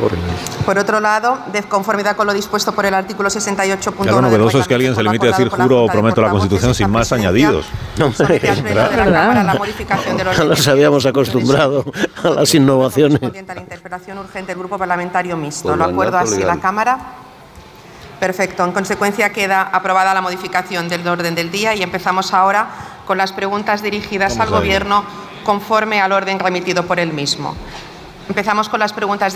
Por otro lado, de conformidad con lo dispuesto por el artículo 68.1 lo novedoso es que alguien se limite a decir juro o prometo la Constitución sin más añadidos. No, nos habíamos acostumbrado a las innovaciones. A la interpelación urgente del Grupo Parlamentario Mixto. ¿Lo acuerdo así la Cámara? Perfecto. En consecuencia, queda aprobada la modificación del orden del día y empezamos ahora con las preguntas dirigidas al Gobierno conforme al orden remitido por el mismo. Empezamos con las preguntas